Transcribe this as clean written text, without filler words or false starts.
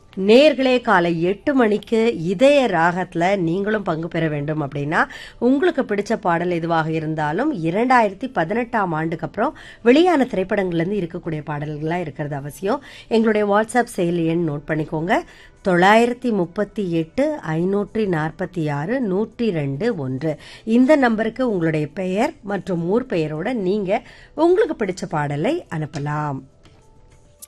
நேர்களே காலை 8 மணிக்கு இதய ராகத்துல நீங்களும் பங்கு பெற வேண்டும் அப்படின்னா உங்களுக்கு பிடிச்ச பாடல் எதுவாக இருந்தாலும் 2018ஆம் ஆண்டுக்கு அப்புறம் வெளியான திரைப்படங்கள்ல இருந்து இருக்கக்கூடிய பாடல்களா இருக்கிறது அவசியம். எங்களுடைய வாட்ஸ்அப் செயலி எண் நோட் பண்ணிக்கோங்க. 938 546 102 இந்த நம்பருக்கு உங்களுடைய பெயர் மற்றும் ஊர் பெயரோட நீங்க உங்களுக்கு பிடிச்ச பாடலை அனுப்பலாம்.